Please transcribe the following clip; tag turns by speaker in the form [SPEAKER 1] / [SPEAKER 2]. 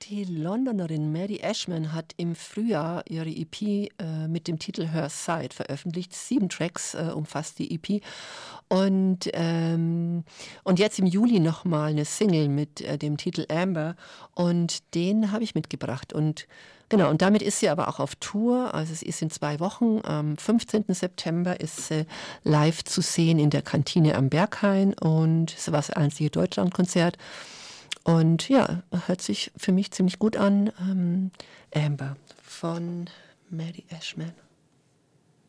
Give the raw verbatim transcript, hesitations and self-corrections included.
[SPEAKER 1] Die Londonerin Maddie Ashman hat im Frühjahr ihre E P äh, mit dem Titel Her Side veröffentlicht. Sieben Tracks äh, umfasst die E P. Und, ähm, und jetzt im Juli nochmal eine Single mit äh, dem Titel Amber. Und den habe ich mitgebracht. Und genau, und damit ist sie aber auch auf Tour. Also es ist in zwei Wochen. Am fünfzehnten September ist sie live zu sehen in der Kantine am Berghain. Und es war das einzige Deutschlandkonzert. Und ja, hört sich für mich ziemlich gut an. Ähm, Amber von Maddie Ashman.